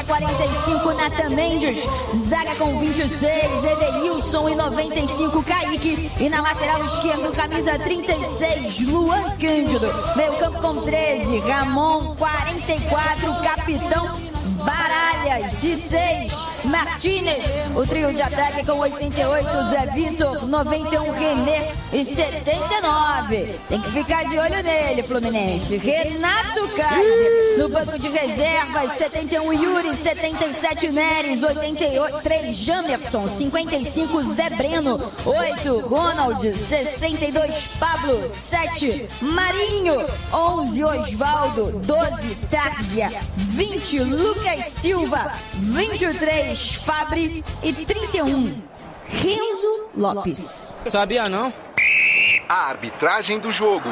45, Nathan Mendes. Zaga com 26, Edenilson. E 95, Kaique. E na lateral esquerda, camisa 36, Luan Cândido. Meio campo com 13, Ramon. 44, capitão Baralhas. De 6, Martínez. O trio de ataque com 88, Zé Vitor. 91, René. E 79. Tem que ficar de olho nele, Fluminense. Renato Kaiser. No banco de reservas, 71, Yuri. 77, Neres. 83, Jamerson. 55, Zé Breno. 8, Ronald. 62, Pablo. 7, Marinho. 11, Osvaldo. 12, Tárzia. 20, Lucas Silva. 23, Fabri. E 31, Renzo Lopes. Sabia não? A arbitragem do jogo.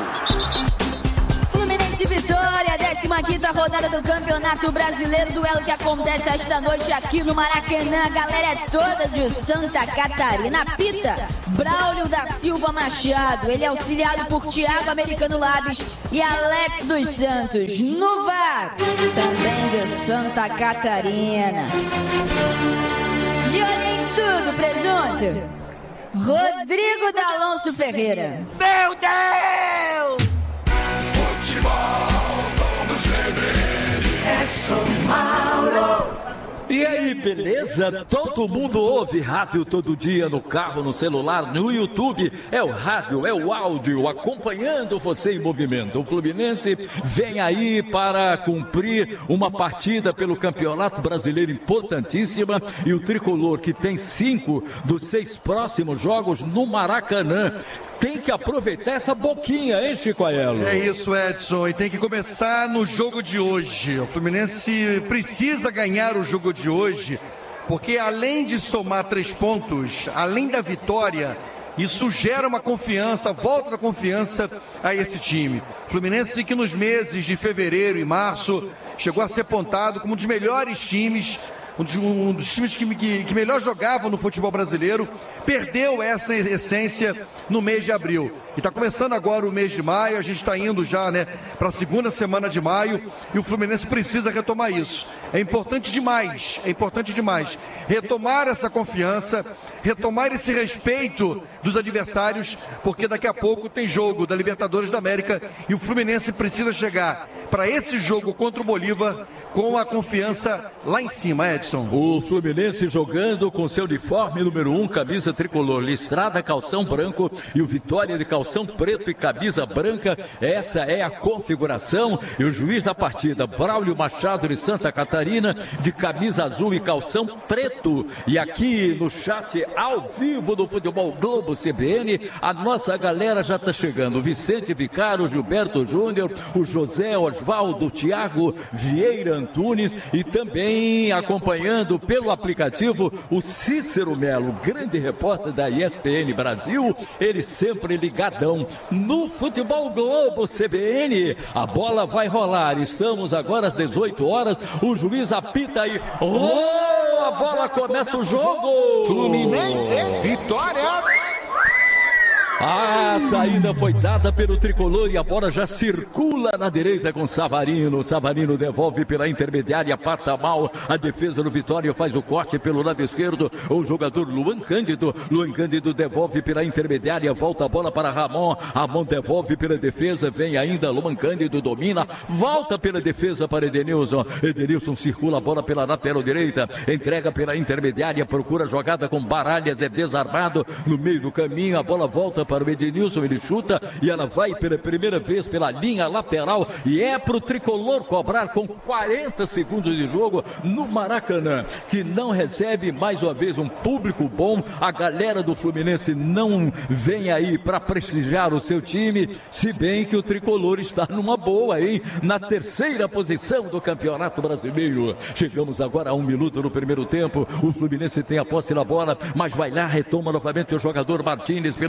Fluminense Vitória, 15ª rodada do Campeonato Brasileiro, duelo que acontece esta noite aqui no Maracanã. A galera é toda de Santa Catarina. Apita Braulio da Silva Machado, ele é auxiliado por Thiago Americano Labes e Alex dos Santos. No VAR, também de Santa Catarina. De olho em tudo, presunto, Rodrigo D'Alonso Ferreira. Meu Deus! Futebol do CBN. Edson Mauro. E aí, beleza? Todo mundo ouve rádio todo dia, no carro, no celular, no YouTube. É o rádio, é o áudio, acompanhando você em movimento. O Fluminense vem aí para cumprir uma partida pelo Campeonato Brasileiro importantíssima. E o Tricolor, que tem 5 dos 6 próximos jogos no Maracanã, tem que aproveitar essa boquinha, hein, Chico Aiello? É isso, Edson, e tem que começar no jogo de hoje. O Fluminense precisa ganhar o jogo de hoje, porque além de somar 3 pontos, além da vitória, isso gera uma confiança, volta a confiança a esse time. Fluminense que nos meses de fevereiro e março chegou a ser apontado como um dos melhores times, um dos times que melhor jogavam no futebol brasileiro, perdeu essa essência no mês de abril. E está começando agora o mês de maio, a gente está indo já, para a segunda semana de maio, e o Fluminense precisa retomar isso. É importante demais retomar essa confiança, retomar esse respeito dos adversários, porque daqui a pouco tem jogo da Libertadores da América e o Fluminense precisa chegar para esse jogo contra o Bolívar com a confiança lá em cima, Edson. O Fluminense jogando com seu uniforme número 1, camisa tricolor listrada, calção branco, e o Vitória de calção preto e camisa branca. Essa é a configuração. E o juiz da partida, Braulio Machado de Santa Catarina, de camisa azul e calção preto. E aqui no chat ao vivo do Futebol Globo CBN, a nossa galera já está chegando. Vicente Vicaro, Gilberto Júnior, o José Osvaldo, o Thiago Vieira Antunes, e também acompanhando pelo aplicativo o Cícero Melo, grande repórter da ESPN Brasil, ele sempre ligadão no Futebol Globo CBN. A bola vai rolar, estamos agora às 18 horas, o juiz apita aí, a bola começa o jogo. Fluminense, Vitória. A saída foi dada pelo Tricolor e a bola já circula na direita com Savarino. Savarino devolve pela intermediária, passa mal. A defesa do Vitória faz o corte pelo lado esquerdo. O jogador Luan Cândido. Luan Cândido devolve pela intermediária, volta a bola para Ramon. Ramon devolve pela defesa, vem ainda Luan Cândido, domina, volta pela defesa para Edenilson. Edenilson circula a bola pela lateral direita, entrega pela intermediária, procura a jogada com Baralhas, é desarmado no meio do caminho. A bola volta para o Edenilson, ele chuta e ela vai pela primeira vez pela linha lateral e é pro Tricolor cobrar com 40 segundos de jogo no Maracanã, que não recebe mais uma vez um público bom. A galera do Fluminense não vem aí para prestigiar o seu time, se bem que o Tricolor está numa boa, hein? Na 3ª posição do Campeonato Brasileiro. Chegamos agora a 1 minuto no primeiro tempo. O Fluminense tem a posse da bola, mas vai lá, retoma novamente o jogador Martínez pelo time.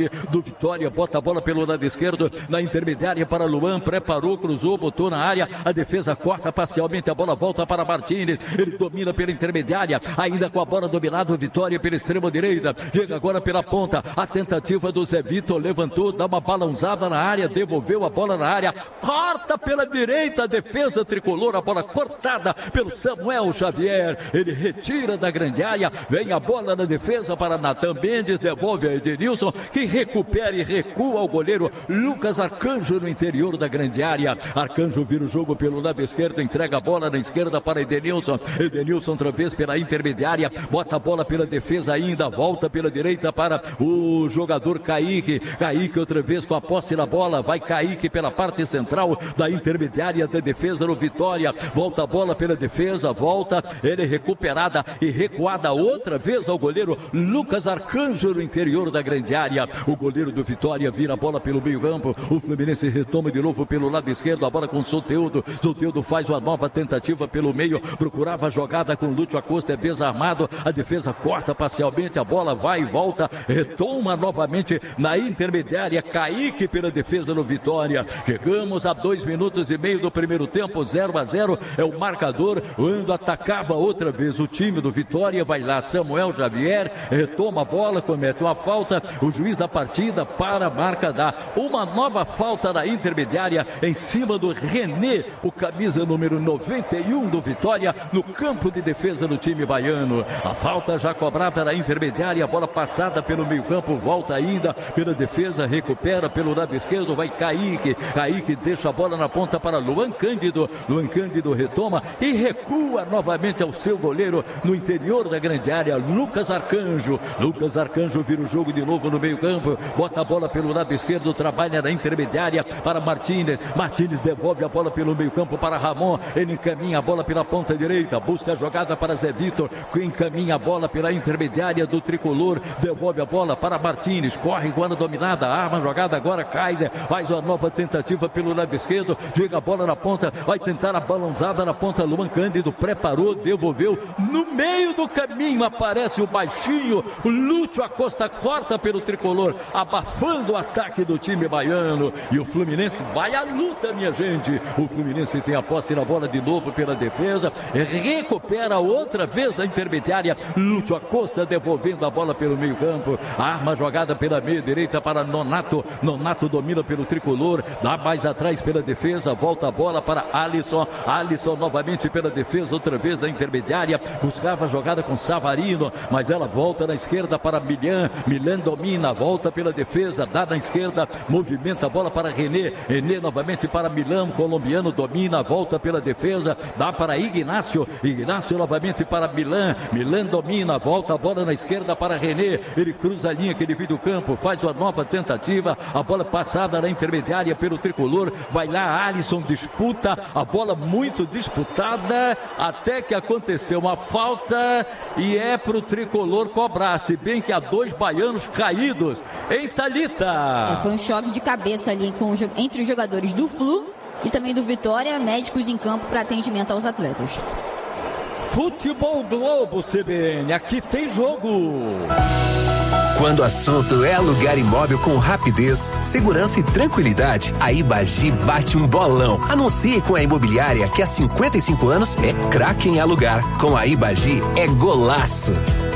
do Vitória, bota a bola pelo lado esquerdo, na intermediária para Luan, preparou, cruzou, botou na área, a defesa corta parcialmente, a bola volta para Martínez, ele domina pela intermediária, ainda com a bola dominada, o Vitória pela extrema direita, chega agora pela ponta, a tentativa do Zé Vitor, levantou, dá uma balançada na área, devolveu a bola na área, corta pela direita, a defesa tricolor, a bola cortada pelo Samuel Xavier, ele retira da grande área, vem a bola na defesa para Natan Mendes, devolve a Edenilson, que recupera e recua o goleiro Lucas Arcanjo no interior da grande área. Arcanjo vira o jogo pelo lado esquerdo, entrega a bola na esquerda para Edenilson, Edenilson outra vez pela intermediária, bota a bola pela defesa ainda, volta pela direita para o jogador Kaique, Kaique outra vez com a posse da bola, vai Kaique pela parte central da intermediária da defesa no Vitória, volta a bola pela defesa, volta, ele recuperada e recuada outra vez ao goleiro Lucas Arcanjo no interior da grande área, o goleiro do Vitória vira a bola pelo meio campo, o Fluminense retoma de novo pelo lado esquerdo, a bola com Soteldo, Soteldo faz uma nova tentativa pelo meio, procurava a jogada com Lúcio Acosta, é desarmado, a defesa corta parcialmente, a bola vai e volta, retoma novamente na intermediária, Kaique pela defesa no Vitória, chegamos a 2 minutos e meio do primeiro tempo, 0-0 é o marcador, quando atacava outra vez o time do Vitória, vai lá Samuel Xavier, retoma a bola, comete uma falta, o juiz da partida para a marca dá uma nova falta na intermediária em cima do René, o camisa número 91 do Vitória, no campo de defesa do time baiano, a falta já cobrada na intermediária, a bola passada pelo meio campo, volta ainda pela defesa, recupera pelo lado esquerdo, vai Kaique, Kaique deixa a bola na ponta para Luan Cândido, Luan Cândido retoma e recua novamente ao seu goleiro no interior da grande área, Lucas Arcanjo, Lucas Arcanjo vira o jogo de novo no meio campo, bota a bola pelo lado esquerdo, trabalha na intermediária para Martínez, Martínez devolve a bola pelo meio campo para Ramon, ele encaminha a bola pela ponta direita, busca a jogada para Zé Vitor, que encaminha a bola pela intermediária do tricolor, devolve a bola para Martínez, corre com a dominada, arma a jogada agora, Kaiser faz uma nova tentativa pelo lado esquerdo, chega a bola na ponta, vai tentar a balançada na ponta, Luan Cândido preparou, devolveu, no meio do caminho aparece o baixinho, o Lúcio Acosta corta pelo tricolor, abafando o ataque do time baiano, e o Fluminense vai à luta, minha gente, o Fluminense tem a posse na bola de novo pela defesa, recupera outra vez da intermediária, Lúcio Acosta devolvendo a bola pelo meio campo, arma a jogada pela meia direita para Nonato, Nonato domina pelo tricolor, dá mais atrás pela defesa, volta a bola para Alisson, Alisson novamente pela defesa, outra vez da intermediária, buscava a jogada com Savarino, mas ela volta na esquerda para Milan, Milan domina, volta pela defesa, dá na esquerda, movimenta a bola para René, René novamente para Milan, colombiano domina, volta pela defesa, dá para Ignácio, Ignácio novamente para Milan, Milan domina, volta a bola na esquerda para René, ele cruza a linha que divide o campo, faz uma nova tentativa, a bola passada na intermediária pelo tricolor, vai lá Alisson, disputa, a bola muito disputada, até que aconteceu uma falta e é pro tricolor cobrar, se bem que há 2 baianos caídos em Thalita. Foi um choque de cabeça ali entre os jogadores do Flu e também do Vitória, médicos em campo para atendimento aos atletas. Futebol Globo CBN, aqui tem jogo. Quando o assunto é alugar imóvel com rapidez, segurança e tranquilidade, a Ibagi bate um bolão. Anuncie com a imobiliária que há 55 anos é craque em alugar. Com a Ibagi é golaço.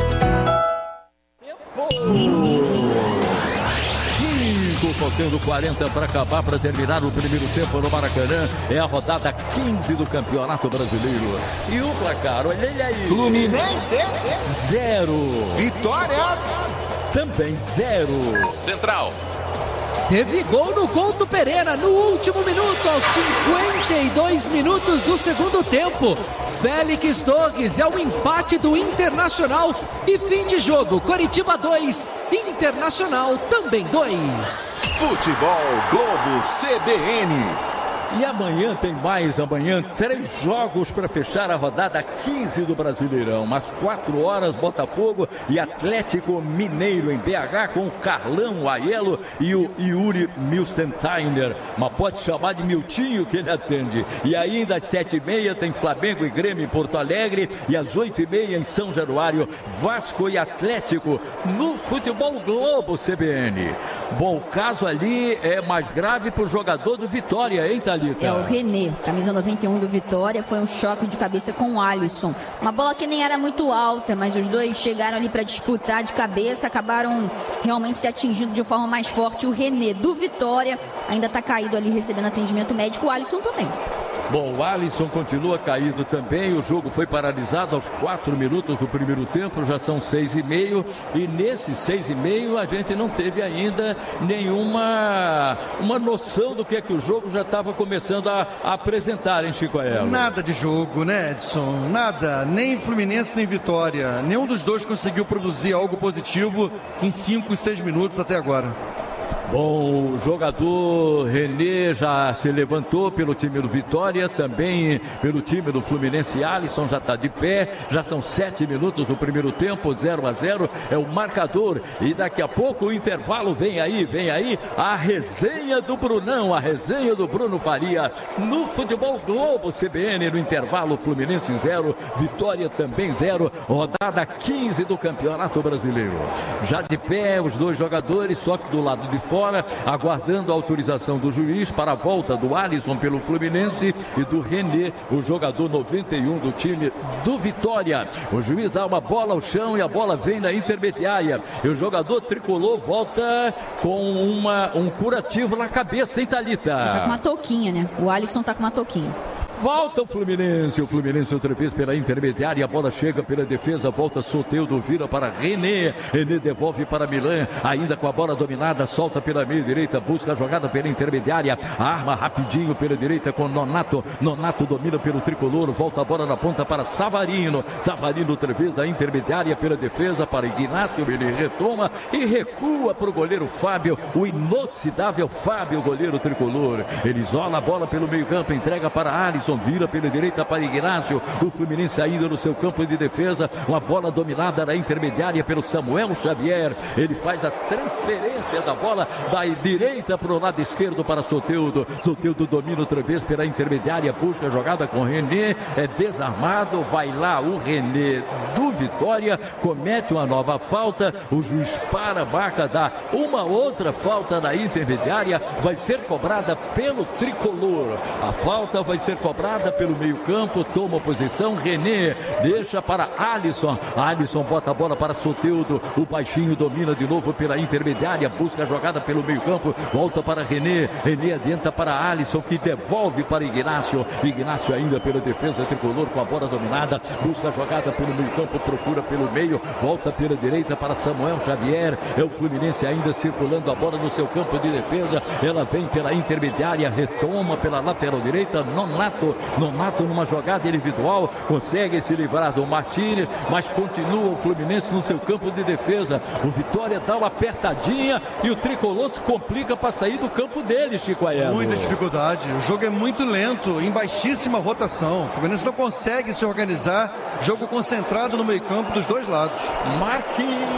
Faltando 40 para acabar, para terminar o primeiro tempo no Maracanã. É a rodada 15 do Campeonato Brasileiro. E o placar, olha ele aí. Fluminense 0. Vitória também 0. Central. Teve gol no Couto Pereira no último minuto, aos 52 minutos do segundo tempo. Félix Torres é o empate do Internacional. E fim de jogo, Coritiba 2, Internacional também 2. Futebol Globo CBN. E amanhã tem mais, amanhã 3 jogos para fechar a rodada 15 do Brasileirão. Às 4 horas, Botafogo e Atlético Mineiro em BH com o Carlão, o Aiello e o Yuri Milstentiner. Mas pode chamar de Miltinho que ele atende. E ainda às 7h30 tem Flamengo e Grêmio em Porto Alegre e às 8h30 em São Januário, Vasco e Atlético no Futebol Globo CBN. Bom, o caso ali é mais grave para o jogador do Vitória, hein, Thalita? É o René, camisa 91 do Vitória, foi um choque de cabeça com o Alisson. Uma bola que nem era muito alta, mas os dois chegaram ali para disputar de cabeça, acabaram realmente se atingindo de forma mais forte. O René do Vitória ainda está caído ali recebendo atendimento médico, o Alisson também. Bom, o Alisson continua caído também, o jogo foi paralisado aos 4 minutos do primeiro tempo, já são 6h30, e nesses 6h30 a gente não teve ainda nenhuma noção do que é que o jogo já estava começando a apresentar, hein, Chico Aiello? Nada de jogo, né, Edson? Nada, nem Fluminense nem Vitória, nenhum dos dois conseguiu produzir algo positivo em 5 e 6 minutos até agora. Bom, o jogador René já se levantou pelo time do Vitória, também pelo time do Fluminense. Alisson já está de pé, já são 7 minutos do primeiro tempo, 0-0 é o marcador, e daqui a pouco o intervalo vem aí a resenha do Brunão, a resenha do Bruno Faria no Futebol Globo CBN. No intervalo, Fluminense 0, Vitória também 0, rodada 15 do Campeonato Brasileiro. Já de pé os dois jogadores, só que do lado de fora, aguardando a autorização do juiz para a volta do Alisson pelo Fluminense e do René, o jogador 91 do time do Vitória. O juiz dá uma bola ao chão e a bola vem na intermediária. E o jogador tricolor volta com um curativo na cabeça, hein, Thalita? Tá com uma touquinha, né? O Alisson tá com uma touquinha. Volta o Fluminense outra vez pela intermediária, a bola chega pela defesa, volta Soteldo, vira para René, René devolve para Milan, ainda com a bola dominada, solta pela meia direita, busca a jogada pela intermediária, arma rapidinho pela direita com Nonato, Nonato domina pelo tricolor, volta a bola na ponta para Savarino, Savarino outra vez da intermediária pela defesa para Ignacio, ele retoma e recua para o goleiro Fábio, o inoxidável Fábio, goleiro tricolor, ele isola a bola pelo meio campo, entrega para Alisson, vira pela direita para Ignacio, o Fluminense ainda no seu campo de defesa, uma bola dominada na intermediária pelo Samuel Xavier, ele faz a transferência da bola da direita para o lado esquerdo para Soteldo, Soteldo domina outra vez pela intermediária, busca a jogada com René, é desarmado, vai lá o René do Vitória, comete uma nova falta, o juiz para, marca, dá uma outra falta na intermediária, vai ser cobrada pelo tricolor, a falta vai ser cobrada pelo meio campo, toma posição, René deixa para Alisson, Alisson bota a bola para Soteldo, o baixinho domina de novo pela intermediária, busca a jogada pelo meio campo, volta para René, René adianta para Alisson, que devolve para Ignacio, Ignacio ainda pela defesa tricolor com a bola dominada, busca a jogada pelo meio campo, procura pelo meio, volta pela direita para Samuel Xavier, é o Fluminense ainda circulando a bola no seu campo de defesa, ela vem pela intermediária, retoma pela lateral direita, Nonato numa jogada individual, consegue se livrar do Martínez, mas continua o Fluminense no seu campo de defesa, o Vitória dá uma apertadinha e o tricolor se complica para sair do campo dele, Chico Aiello. Muita dificuldade, o jogo é muito lento, em baixíssima rotação, o Fluminense não consegue se organizar, jogo concentrado no meio campo dos dois lados. Marque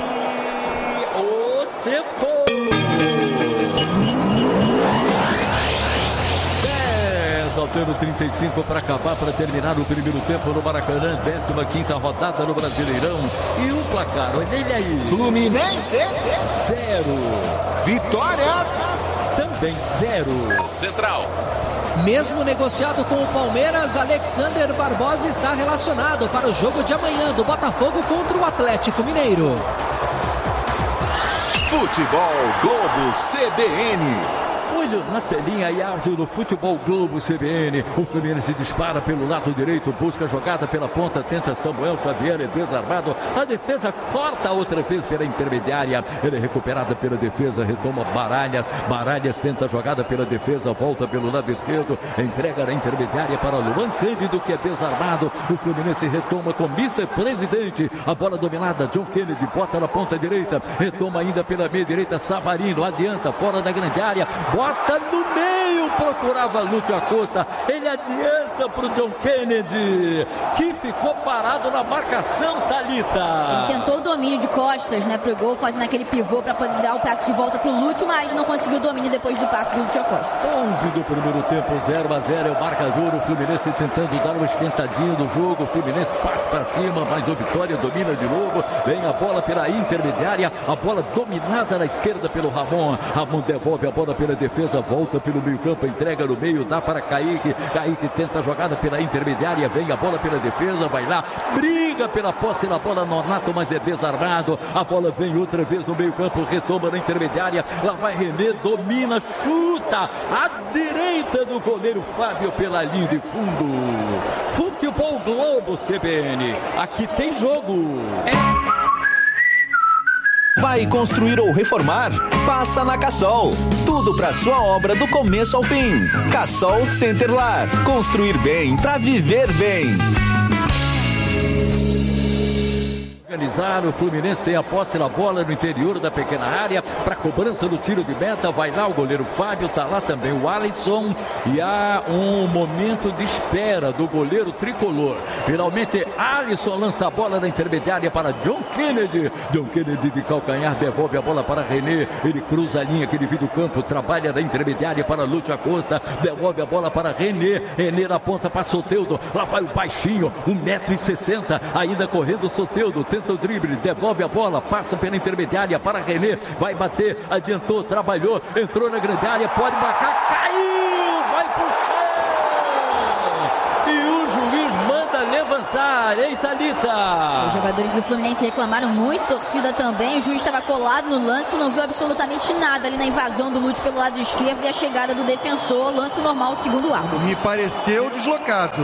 o tempo! Faltando 35 para acabar, para terminar o primeiro tempo no Maracanã, 15ª rodada no Brasileirão. E o placar, olha ele aí. Fluminense 0. Vitória também 0. Central. Mesmo negociado com o Palmeiras, Alexander Barbosa está relacionado para o jogo de amanhã do Botafogo contra o Atlético Mineiro. Futebol Globo CBN. Olho na telinha e áudio do Futebol Globo CBN. O Fluminense dispara pelo lado direito, busca a jogada pela ponta, tenta Samuel Xavier, é desarmado. A defesa corta outra vez pela intermediária. Ele é recuperado pela defesa, retoma Baralhas. Baralhas tenta a jogada pela defesa, volta pelo lado esquerdo, entrega na intermediária para Luan Cândido, que é desarmado. O Fluminense retoma com Mr. Presidente. A bola dominada, John Kennedy bota na ponta direita, retoma ainda pela meia direita, Savarino adianta, fora da grande área. bota no meio, procurava Lúcio Acosta, ele adianta pro John Kennedy, que ficou parado na marcação, Thalita. Ele tentou o domínio de costas, né, pro gol, fazendo aquele pivô para poder dar o passe de volta pro Lúcio, mas não conseguiu o domínio depois do passe do Lúcio Acosta. 11 do primeiro tempo, 0-0 é o marcador, o Fluminense tentando dar uma esquentadinha no jogo, o Fluminense parte para cima, mas o Vitória domina de novo, vem a bola pela intermediária, a bola dominada na esquerda pelo Ramon, Ramon devolve a bola pela defesa, volta pelo meio campo, entrega no meio, dá para Kaique, Kaique tenta a jogada pela intermediária, vem a bola pela defesa, vai lá, briga pela posse da bola, Nonato, mas é desarmado, a bola vem outra vez no meio campo, retoma na intermediária, lá vai René, domina, chuta, à direita do goleiro Fábio pela linha de fundo. Futebol Globo CBN, aqui tem jogo. Vai construir ou reformar? Passa na Cassol. Tudo para sua obra do começo ao fim. Cassol Centerlar. Construir bem para viver bem. O Fluminense tem a posse na bola no interior da pequena área para cobrança do tiro de meta, vai lá o goleiro Fábio, tá lá também o Alisson e há um momento de espera do goleiro tricolor. Finalmente Alisson lança a bola na intermediária para John Kennedy de calcanhar, devolve a bola para René, ele cruza a linha que divide o campo, trabalha na intermediária para Lúcio Acosta, devolve a bola para René na ponta para Soteldo, lá vai o baixinho, 1,60 m, ainda correndo Soteldo, tenta o drible, devolve a bola, passa pela intermediária para René, vai bater, adiantou, trabalhou, entrou na grande área, pode marcar, caiu, vai pro chão e o juiz manda levantar, hein, Thalita? Os jogadores do Fluminense reclamaram muito, torcida também, o juiz estava colado no lance, não viu absolutamente nada ali na invasão do Lúcio pelo lado esquerdo e a chegada do defensor, lance normal, segundo o árbitro. Me pareceu deslocado,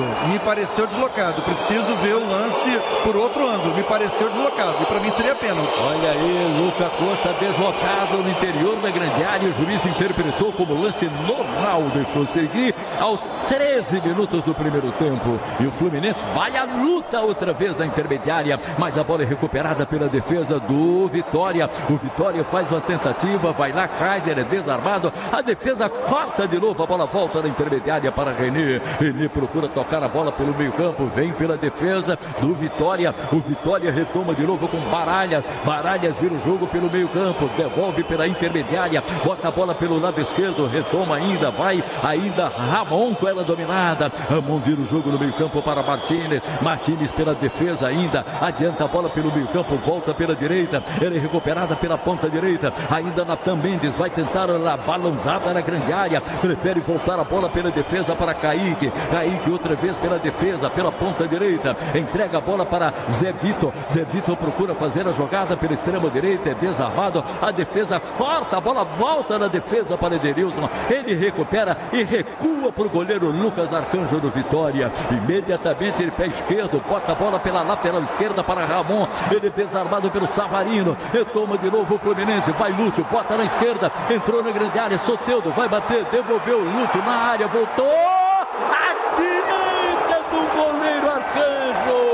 preciso ver o lance por outro ângulo, me pareceu deslocado e para mim seria pênalti. Olha aí, Lúcio Acosta deslocado no interior da grande área, o juiz interpretou como lance normal, deixou seguir aos 13 minutos do primeiro tempo e o Fluminense vai à luta outra vez na intermediária, mas a bola é recuperada pela defesa do Vitória, o Vitória faz uma tentativa, vai lá, Kaiser é desarmado, a defesa corta de novo, a bola volta na intermediária para René procura tocar a bola pelo meio campo, vem pela defesa do Vitória, o Vitória retoma de novo com Baralhas vira o jogo pelo meio campo, devolve pela intermediária, bota a bola pelo lado esquerdo, retoma ainda, vai ainda Ramon com ela dominada, Ramon vira o jogo no meio campo para Martínez pela defesa ainda, adianta a bola pelo meio campo, volta pela direita, ela é recuperada pela ponta direita, ainda Natan Mendes vai tentar a balançada na grande área, prefere voltar a bola pela defesa para Kaique outra vez pela defesa, pela ponta direita, entrega a bola para Zé Vitor procura fazer a jogada pela extrema direita, é desarmado, a defesa corta, a bola volta na defesa para Edenilson, ele recupera e recua para o goleiro Lucas Arcanjo do Vitória, imediatamente ele pé esquerdo, bota a bola pela lateral esquerda para Ramon, ele desarmado pelo Savarino, retoma de novo o Fluminense, vai Lúcio, bota na esquerda, entrou na grande área, Soteldo vai bater, devolveu o Lúcio na área, voltou à direita do goleiro Arcanjo,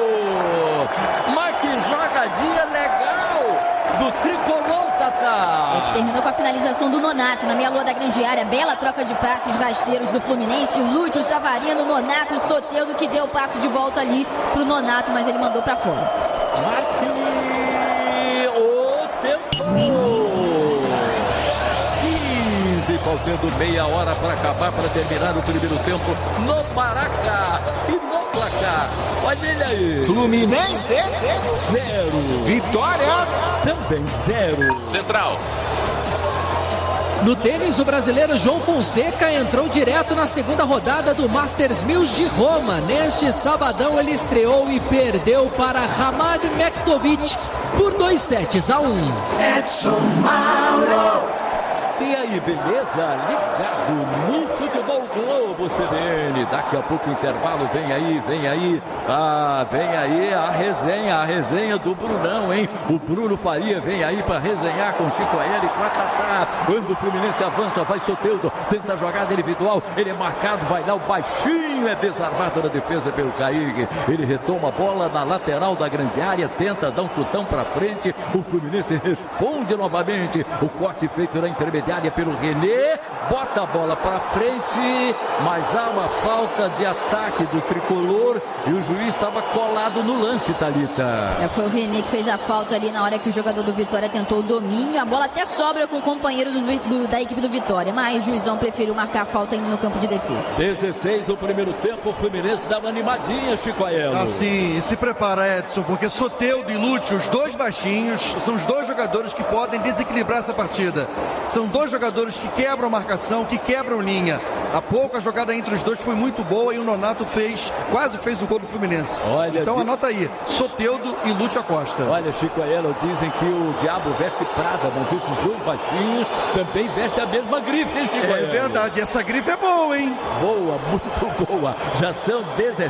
mas que jogadinha legal do tricolor, Tatá. É que terminou com a finalização do Nonato na meia-lua da grande área, bela troca de passes rasteiros do Fluminense, Lúcio, Savarino, Nonato, Soteldo que deu o passe de volta ali pro Nonato, mas ele mandou pra fora. Marque o tempo. Faltando meia hora para acabar, para terminar o primeiro tempo no Maraca e no placar. Olha ele aí. Fluminense 0. Vitória também 0. Central. No tênis, o brasileiro João Fonseca entrou direto na segunda rodada do Masters 1000 de Roma. Neste sabadão ele estreou e perdeu para Hamad Mektovic por 2-1. Edson Mauro. E aí, beleza? Ligado no Futebol Globo CBN. Daqui a pouco o intervalo, vem aí. Vem aí a resenha do Brunão, hein? O Bruno Faria vem aí para resenhar com Chico Aéreo e com a Tatá. Quando o Fluminense avança, vai Soteldo, tenta a jogada individual, ele é marcado, vai lá o baixinho, é desarmado na defesa pelo Kaique. Ele retoma a bola na lateral da grande área, tenta dar um chutão para frente. O Fluminense responde novamente. O corte feito na intermediária intermediária pelo René, bota a bola para frente, mas há uma falta de ataque do tricolor e o juiz estava colado no lance, Thalita. Foi o René que fez a falta ali na hora que o jogador do Vitória tentou o domínio. A bola até sobra com o companheiro da equipe do Vitória, mas o juizão preferiu marcar a falta ainda no campo de defesa. 16 do primeiro tempo, o Fluminense dá uma animadinha, Chico Aiello. Assim, e se prepara, Edson, porque Soteldo e Lúcio, os dois baixinhos, são os dois jogadores que podem desequilibrar essa partida. São dois jogadores que quebram marcação, que quebram linha. Há pouco a jogada entre os dois foi muito boa e o Nonato quase fez o gol do Fluminense. Olha, então anota aí, Soteldo e Lúcio Acosta. Olha, Chico Aiello, dizem que o diabo veste Prada, mas esses dois baixinhos também vestem a mesma grife, hein, Chico Aiello? É verdade, essa grife é boa, hein? Boa, muito boa. Já são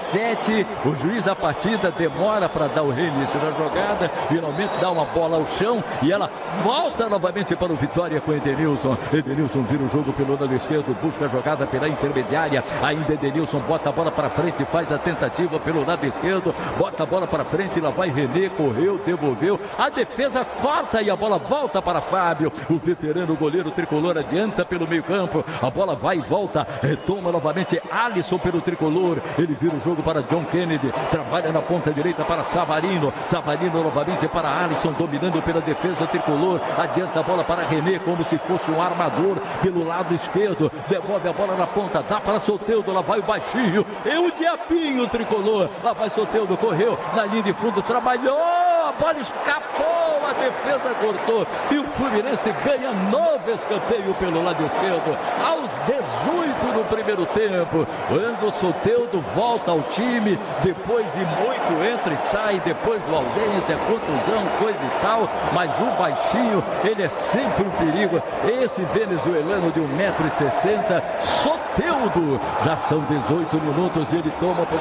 17, o juiz da partida demora para dar o reinício da jogada, finalmente dá uma bola ao chão e ela volta novamente para o Vitória com Edenilson. Edenilson vira o jogo pelo lado esquerdo, busca a jogada pela intermediária, ainda Edenilson bota a bola para frente, faz a tentativa pelo lado esquerdo, bota a bola para frente, lá vai René, correu, devolveu, a defesa corta e a bola volta para Fábio, o veterano goleiro tricolor adianta pelo meio campo, a bola vai e volta, retoma novamente Alisson pelo tricolor, ele vira o jogo para John Kennedy, trabalha na ponta direita para Savarino, Savarino novamente para Alisson, dominando pela defesa tricolor, adianta a bola para René como se fosse um armador pelo lado esquerdo, devolve a bola na ponta, dá para Soteldo, lá vai o baixinho, e o diabinho tricolor, lá vai Soteldo, correu na linha de fundo, trabalhou, a bola escapou, a defesa cortou, e o Fluminense ganha novo escanteio pelo lado esquerdo, aos 18 do primeiro tempo, quando o Soteldo volta ao time, depois de muito entra e sai, depois do ausência, contusão, coisa e tal, mas o baixinho, ele é sempre um perigo, esse venezuelano de 1,60 m, Soteldo, já são 18 minutos, ele toma